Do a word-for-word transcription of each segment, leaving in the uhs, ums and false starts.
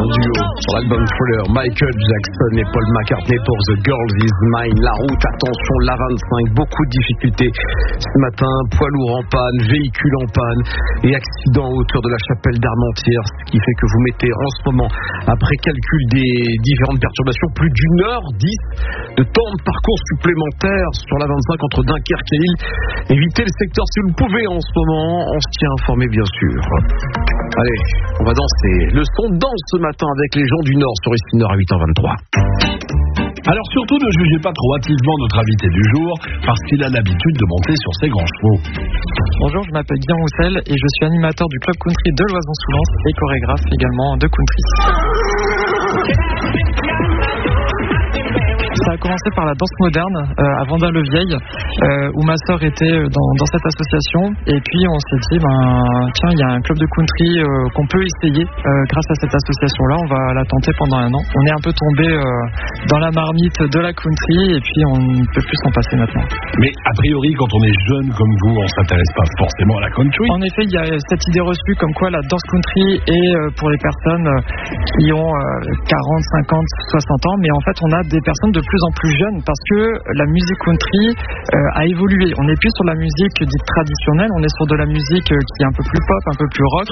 un duo sur l'album Thriller, Michael Jackson et Paul McCartney pour The Girl Is Mine. La route, attention, l'A vingt-cinq, beaucoup de difficultés ce matin, poids lourd en panne, véhicule en panne et accident à hauteur de la chapelle d'Armentières, ce qui fait que vous mettez en ce moment, après calcul des différentes perturbations, plus d'une heure dix de temps de parcours supplémentaire sur l'A vingt-cinq entre Dunkerque et Lille. Évitez le secteur si vous le pouvez en ce moment, on se tient informé bien sûr. Allez, on va danser. Le son danse ce matin avec les gens du Nord sur ici Nord à huit heures vingt-trois. Alors surtout ne jugez pas trop hâtivement notre invité du jour parce qu'il a l'habitude de monter sur ses grands chevaux. Bonjour, je m'appelle Guillaume Roussel et je suis animateur du club country de Loison-sous-Lens et chorégraphe également de country. Ça a commencé par la danse moderne euh, à Vendin-le-Vieil euh, où ma sœur était dans, dans cette association et puis on s'est dit ben tiens il y a un club de country euh, qu'on peut essayer euh, grâce à cette association là, on va la tenter pendant un an. On est un peu tombé euh, dans la marmite de la country et puis on ne peut plus s'en passer maintenant. Mais a priori quand on est jeune comme vous on s'intéresse pas forcément à la country. En effet il y a cette idée reçue comme quoi la danse country est euh, pour les personnes euh, qui ont euh, quarante, cinquante, soixante ans, mais en fait on a des personnes de plus en plus jeunes parce que la musique country euh, a évolué. On n'est plus sur la musique dite traditionnelle, on est sur de la musique euh, qui est un peu plus pop, un peu plus rock.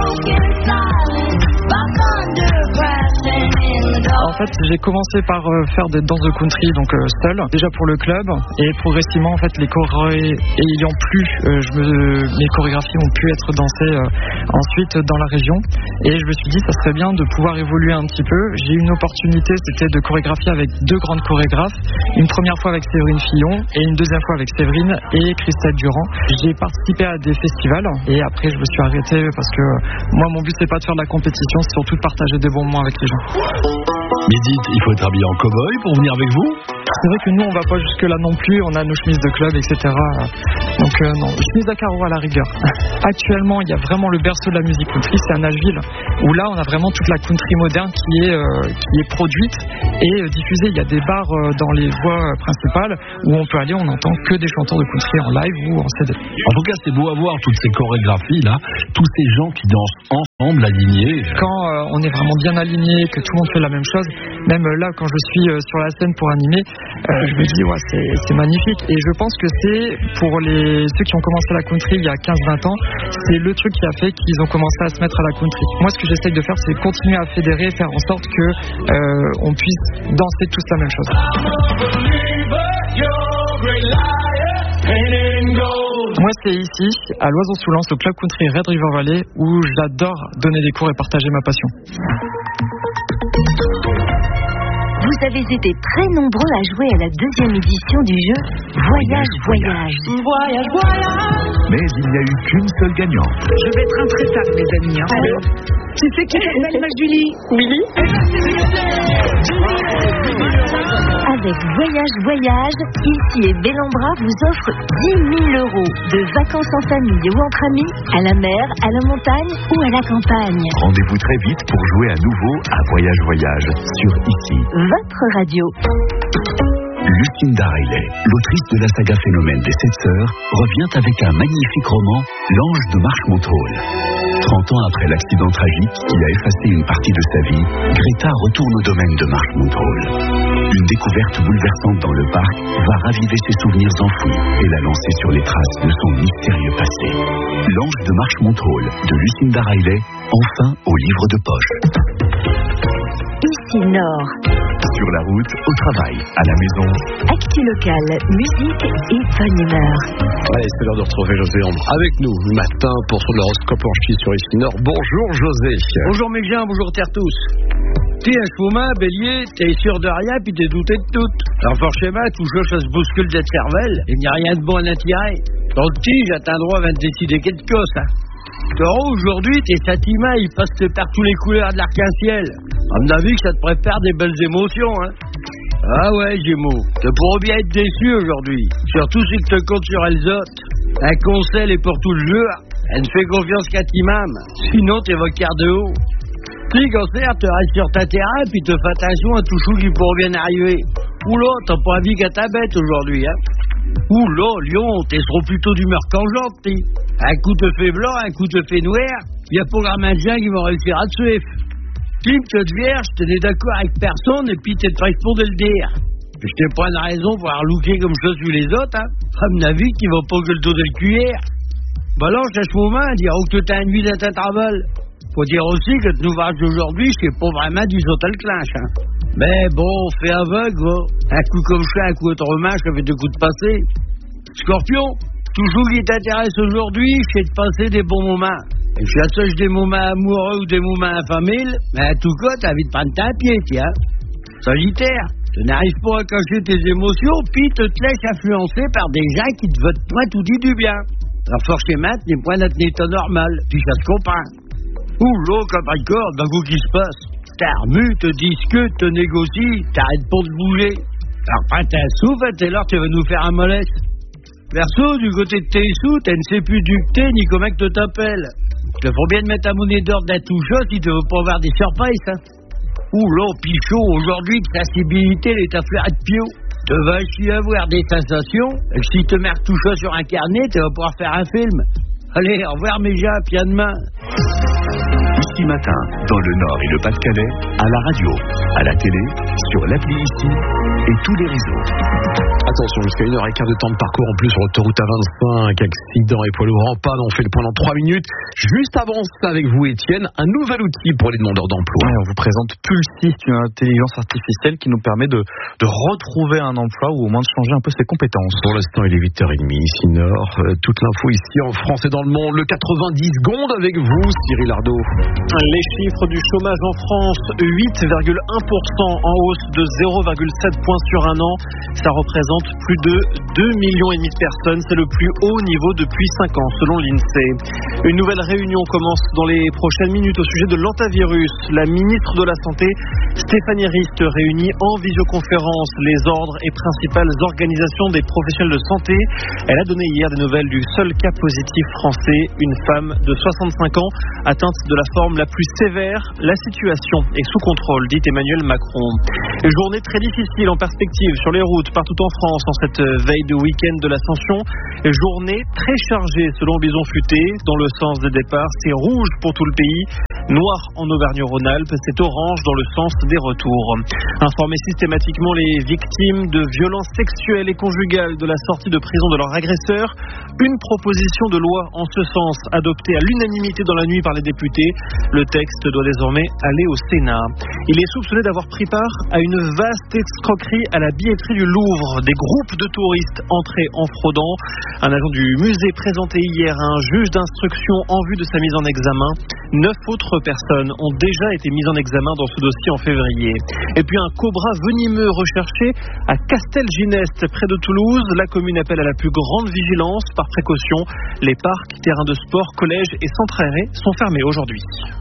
En fait, j'ai commencé par euh, faire des danses de country donc euh, seul, déjà pour le club et progressivement en fait les chorés ayant plu, euh, je me, mes chorégraphies ont pu être dansées euh, ensuite dans la région et je me suis dit ça serait bien de pouvoir évoluer un petit peu. J'ai eu une opportunité, c'était de chorégraphier avec deux grandes chorégraphes, une première fois avec Séverine Fillon et une deuxième fois avec Séverine et Christelle Durand. J'ai participé à des festivals et après je me suis arrêté parce que moi mon but c'est pas de faire de la compétition, c'est surtout de partager des bons moments avec les gens. Mais dites, il faut être habillé en cow-boy pour venir avec vous? C'est vrai que nous on va pas jusque là non plus, on a nos chemises de club et cetera. Donc euh, non, chemise à carreaux à la rigueur. Actuellement il y a vraiment le berceau de la musique country, c'est à Nashville où là on a vraiment toute la country moderne qui est, euh, qui est produite et euh, diffusée. Il y a des bars euh, dans les voies euh, principales où on peut aller, on n'entend que des chanteurs de country en live ou en C D. En tout cas c'est beau à voir toutes ces chorégraphies là, tous ces gens qui dansent ensemble alignés. Quand euh, on est vraiment bien aligné, que tout le monde fait la même chose, même euh, là quand je suis euh, sur la scène pour animer, euh, je me dis ouais c'est, c'est magnifique et je pense que c'est pour les ceux qui ont commencé la country il y a quinze vingt ans, c'est le truc qui a fait qu'ils ont commencé à se mettre à la country. Moi ce que j'essaye de faire c'est continuer à fédérer, faire en sorte que euh, on puisse danser tous la même chose. Moi c'est ici à Loison-sous-Lens au club country Red River Valley où j'adore donner des cours et partager ma passion. Vous avez été très nombreux à jouer à la deuxième édition du jeu Voyage, Voyage. Voyage, voyage. Mais il n'y a eu qu'une seule gagnante. Je vais être intraitable, mes amis. Hein. Alors, tu sais qui s'appelle ma Julie? Willy. Avec Voyage, Voyage, ici et Bellambra vous offre dix mille euros de vacances en famille ou entre amis, à la mer, à la montagne ou à la campagne. Rendez-vous très vite pour jouer à nouveau à Voyage, Voyage sur ici. Votre radio. Lucinda Riley, l'autrice de la saga Phénomène des Sept Sœurs, revient avec un magnifique roman, L'Ange de Marshmontrol. trente ans après l'accident tragique qui a effacé une partie de sa vie, Greta retourne au domaine de Marshmontrol. Une découverte bouleversante dans le parc va raviver ses souvenirs enfouis et la lancer sur les traces de son mystérieux passé. L'Ange de Marshmontrol de Lucinda Riley, enfin au livre de poche. Ici Nord. Sur la route, au travail, à la maison. Actu locale, musique et bonne humeur. Allez, c'est l'heure de retrouver José Ambre avec nous le matin pour son horoscope en ch'ti sur ici Nord. Bonjour José. Bonjour mes gens, bonjour terre tous. T'es un choumain, bélier, t'es sûr de rien puis t'es douté de tout. Alors forcément, tout chaud, ça se bouscule de cervelle. Il n'y a rien de bon à l'intérêt. Dans le petit, j'attends droit va te décider quelque chose. Hein. Taureau, aujourd'hui, tes sentiments, ils passent par tous les couleurs de l'arc-en-ciel. À mon avis, que ça te prépare des belles émotions, hein. Ah ouais, Gémeaux, tu pourras bien être déçu aujourd'hui. Surtout si tu te comptes sur elles autres. Un conseil est pour tout le jeu. Elle ne fait confiance qu'à Timam. Sinon, t'es vocar de haut. Puis, cancer, tu restes sur ta terrain, puis te fais attention à tout chou qui pourrait bien arriver. Oula, t'as pas envie qu'à ta bête aujourd'hui, hein. Oula, Lion, t'es trop plutôt d'humeur cangeante, t'es. Un coup te fait blanc, un coup te fait noir. Y'a pas grand de gens qui vont réussir à te suivre. Tim, tu te vierge, t'es d'accord avec personne et puis t'es pas pour de le dire. Je t'ai pas une raison pour avoir looké comme je suis les autres, hein. À mon avis, qui va pas que le dos de le cuillère. Bah là, je laisse mon main, dire que t'as une vie de ta travail. Faut dire aussi que ton ouvrage d'aujourd'hui, c'est pas vraiment du sautal clinch, hein. Mais bon, fais aveugle, va. Un coup comme ça, un coup autrement, ça fait deux coups de passé. Scorpion, toujours qui t'intéresse aujourd'hui, c'est de passer des bons moments. Et si ça touche des moments amoureux ou des moments infamiles, mais en tout cas, t'as envie de prendre ta pied, tiens. Sagittaire, tu n'arrives pas à cacher tes émotions, puis tu te laisses influencer par des gens qui te veulent point tout dit du bien. Alors forcément, tu n'es point dans ton état normal, puis ça se comprend. Ouh là, comme pas de corde, d'un coup qui se passe. T'armues, te discutes, te négocies, t'arrêtes pas de bouger. Alors prends ta souffle, t'es là, tu vas nous faire un moleste. Perso, du côté de tes sous, tu ne sais plus du que t'es, ni comment que tu t'appelles. Il faut bien te mettre ta monnaie d'or d'un tout chaud si tu veux pas avoir des surprises, hein. Ouh là, Pichot, aujourd'hui, ta sensibilité, elle est à fleur de pio. Tu vas aussi avoir des sensations, et si tu mets tout chaud sur un carnet, tu vas pouvoir faire un film. Allez, au revoir mes gars, puis à demain. Ici Matin, dans le Nord et le Pas-de-Calais, à la radio, à la télé, sur l'appli Ici et tous les réseaux. Attention, jusqu'à une heure et quart de temps de parcours en plus sur l'autoroute A vingt-cinq, accident et poids lourd en panne, on fait le point dans trois minutes. Juste avant ça avec vous Étienne, un nouvel outil pour les demandeurs d'emploi. Ouais, on vous présente Pulsi, c'est une intelligence artificielle qui nous permet de, de retrouver un emploi ou au moins de changer un peu ses compétences. Pour l'instant il est huit heures trente ici Nord, euh, toute l'info ici en France et dans le monde, le quatre-vingt-dix secondes avec vous Cyril Ardo. Les chiffres du chômage en France, huit virgule un pour cent en hausse de zéro virgule sept points sur un an. Ça représente plus de deux millions et demi de personnes. C'est le plus haut niveau depuis cinq ans, selon l'INSEE. Une nouvelle réunion commence dans les prochaines minutes au sujet de l'antivirus. La ministre de la Santé, Stéphanie Rist, réunit en visioconférence les ordres et principales organisations des professionnels de santé. Elle a donné hier des nouvelles du seul cas positif français, une femme de soixante-cinq ans atteinte de la forme la plus sévère. La situation est sous contrôle, dit Emmanuel Macron. Journée très difficile en perspective sur les routes partout en France en cette veille de week-end de l'Ascension. Journée très chargée selon Bison Futé. Dans le sens des départs, c'est rouge pour tout le pays. Noir en Auvergne-Rhône-Alpes, c'est orange dans le sens des retours. Informer systématiquement les victimes de violences sexuelles et conjugales de la sortie de prison de leur agresseur. Une proposition de loi en ce sens adoptée à l'unanimité dans la nuit par les députés. Le texte doit désormais aller au Sénat. Il est soupçonné d'avoir pris part à une vaste escroquerie à la billetterie du Louvre. Des groupes de touristes entrés en fraudant. Un agent du musée présenté hier à un juge d'instruction en vue de sa mise en examen. Neuf autres personnes ont déjà été mises en examen dans ce dossier en février. Et puis un cobra venimeux recherché à Castelginest, près de Toulouse. La commune appelle à la plus grande vigilance. Par précaution, les parcs, terrains de sport, collèges et centres aérés sont fermés aujourd'hui.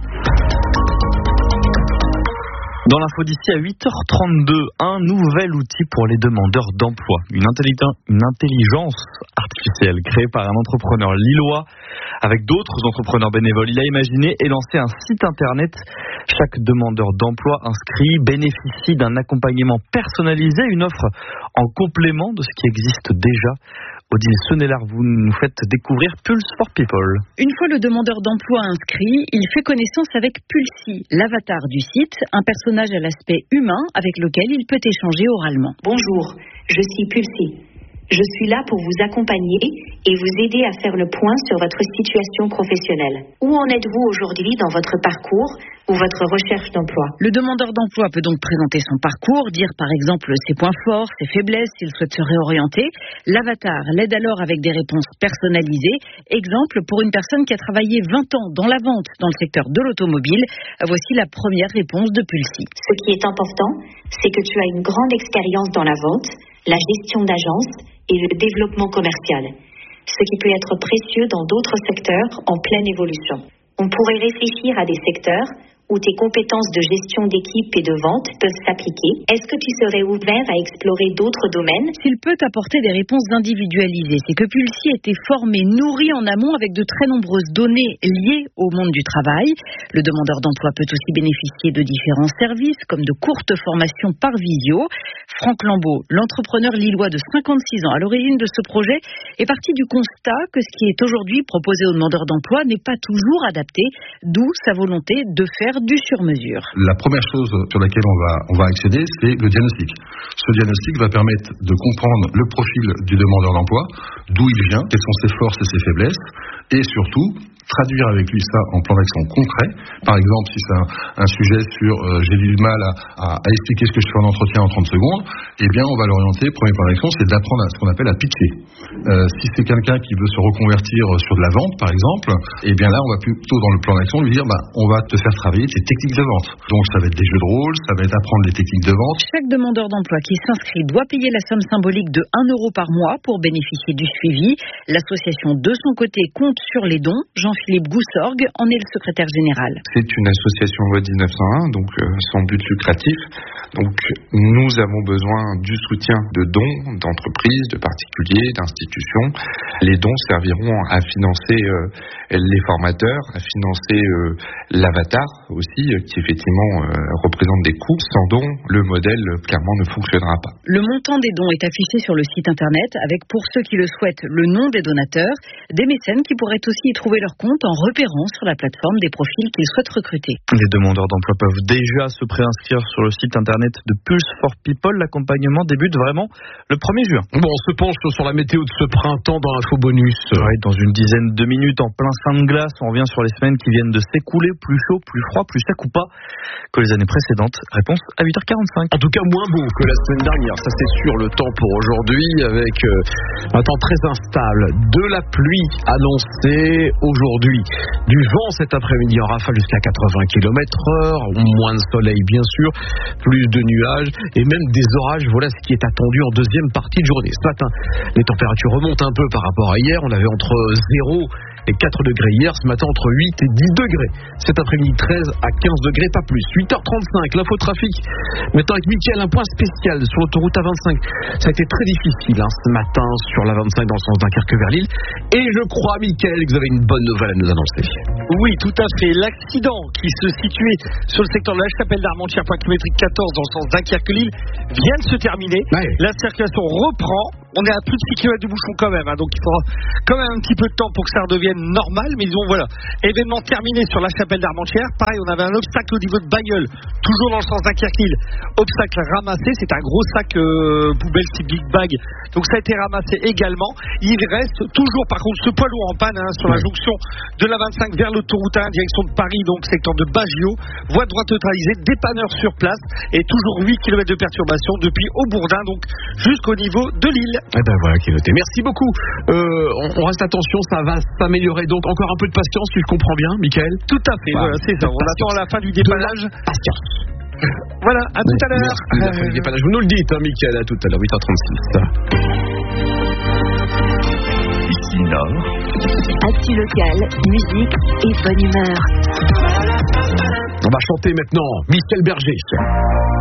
Dans l'info d'ici à huit heures trente-deux, un nouvel outil pour les demandeurs d'emploi. Une, intelli- une intelligence artificielle créée par un entrepreneur lillois avec d'autres entrepreneurs bénévoles. Il a imaginé et lancé un site internet. Chaque demandeur d'emploi inscrit bénéficie d'un accompagnement personnalisé, une offre en complément de ce qui existe déjà. Odile Senelard, vous nous faites découvrir Pulse for People. Une fois le demandeur d'emploi inscrit, il fait connaissance avec Pulsi, l'avatar du site, un personnage à l'aspect humain avec lequel il peut échanger oralement. Bonjour, je suis Pulsi. Je suis là pour vous accompagner et vous aider à faire le point sur votre situation professionnelle. Où en êtes-vous aujourd'hui dans votre parcours ou votre recherche d'emploi? Le demandeur d'emploi peut donc présenter son parcours, dire par exemple ses points forts, ses faiblesses, s'il souhaite se réorienter. L'avatar l'aide alors avec des réponses personnalisées. Exemple, pour une personne qui a travaillé vingt ans dans la vente dans le secteur de l'automobile, voici la première réponse de Pulsi. Ce qui est important, c'est que tu as une grande expérience dans la vente, la gestion d'agence et le développement commercial, ce qui peut être précieux dans d'autres secteurs en pleine évolution. On pourrait réfléchir à des secteurs où tes compétences de gestion d'équipe et de vente peuvent s'appliquer. Est-ce que tu serais ouvert à explorer d'autres domaines? S'il peut apporter des réponses individualisées, c'est que Pulsi a été formé, nourri en amont avec de très nombreuses données liées au monde du travail. Le demandeur d'emploi peut aussi bénéficier de différents services, comme de courtes formations par visio. Franck Lambeau, l'entrepreneur lillois de cinquante-six ans à l'origine de ce projet, est parti du constat que ce qui est aujourd'hui proposé aux demandeurs d'emploi n'est pas toujours adapté, d'où sa volonté de faire faire du sur-mesure. La première chose sur laquelle on va, on va accéder, c'est le diagnostic. Ce diagnostic va permettre de comprendre le profil du demandeur d'emploi, d'où il vient, quelles sont ses forces et ses faiblesses, et surtout traduire avec lui ça en plan d'action concret. Par exemple, si c'est un, un sujet sur euh, j'ai du mal à, à, à expliquer ce que je fais en entretien en trente secondes, eh bien on va l'orienter, premier plan d'action, c'est d'apprendre à ce qu'on appelle à pitcher. Euh, si c'est quelqu'un qui veut se reconvertir sur de la vente, par exemple, eh bien là on va plutôt dans le plan d'action lui dire bah, on va te faire travailler tes techniques de vente. Donc ça va être des jeux de rôle, ça va être apprendre les techniques de vente. Chaque demandeur d'emploi qui s'inscrit doit payer la somme symbolique de un euro par mois pour bénéficier du suivi. L'association de son côté compte sur les dons. Jean-Philippe Goussorgue en est le secrétaire général. C'est une association loi dix-neuf cent un, donc euh, sans but lucratif. Donc nous avons besoin du soutien de dons d'entreprises, de particuliers, d'institutions. Les dons serviront à financer euh, les formateurs, à financer euh, l'avatar aussi, euh, qui effectivement euh, représente des coûts. Sans dons, le modèle euh, clairement ne fonctionnera pas. Le montant des dons est affiché sur le site internet avec, pour ceux qui le souhaitent, le nom des donateurs, des mécènes qui pourraient aussi y trouver leur compte en repérant sur la plateforme des profils qu'ils souhaitent recruter. Les demandeurs d'emploi peuvent déjà se préinscrire sur le site internet de Pulse for People. L'accompagnement débute vraiment le premier juin. Bon, on se penche sur la météo de ce printemps dans l'info bonus. Ouais, dans une dizaine de minutes, en plein sein de glace, on revient sur les semaines qui viennent de s'écouler, plus chaud, plus froid, plus sec ou pas que les années précédentes. Réponse à huit heures quarante-cinq. En tout cas, moins beau que la semaine dernière. Ça, c'est sûr, le temps pour aujourd'hui, avec euh, un temps très instable. De la pluie annoncée aujourd'hui. Du vent cet après-midi en rafale jusqu'à quatre-vingts kilomètres heure. Moins de soleil, bien sûr. Plus de nuages et même des orages. Voilà ce qui est attendu en deuxième partie de journée. Ce matin, les températures remontent un peu par rapport à hier. On avait entre zéro et quatre degrés hier. Ce matin, entre huit et dix degrés. Cet après-midi, treize à quinze degrés, pas plus. huit heures trente-cinq, l'infotrafic. Maintenant avec Mickaël, un point spécial sur l'autoroute A vingt-cinq. Ça a été très difficile hein, ce matin sur l'A vingt-cinq dans le sens Dunkerque vers Lille. Et je crois, Mickaël, que vous avez une bonne nouvelle à nous annoncer. Oui, tout à fait. L'accident qui se situait sur le secteur de la Chapelle d'Armentières, point kilométrique quatorze, dans le sens Dunkerque-Lille, vient de se terminer. Ouais. La circulation reprend. On est à plus de six kilomètres du bouchon quand même, hein, donc il faudra quand même un petit peu de temps pour que ça redevienne normal. Mais disons, voilà, événement terminé sur la Chapelle d'Armentières. Pareil, on avait un obstacle au niveau de Bagnoles, toujours dans le sens Dunkerque-Lille. Obstacle ramassé, c'est un gros sac euh, poubelle type big bag. Donc ça a été ramassé également. Il reste toujours, par contre, ce poids lourd en panne hein, sur ouais. la jonction de la vingt-cinq vers l'autoroute un, direction de Paris, donc secteur de Baggio. Voie droite neutralisée, dépanneur sur place et toujours huit kilomètres de perturbation depuis Aubourdin, donc jusqu'au niveau de Lille. Eh ben voilà qui est noté. Merci beaucoup. Euh, on, on reste attention, ça va s'améliorer. Donc encore un peu de patience, si je comprends bien, Mickaël. Tout à fait. Voilà, c'est ça. On attend la fin du dépannage. Patience. Voilà, à tout à l'heure. Merci, euh... dépannage. Vous nous le dites, hein, Mickaël, à tout à l'heure, huit heures trente-six. Ici Nord. Actu locale, musique et bonne humeur. On va chanter maintenant Michel Berger.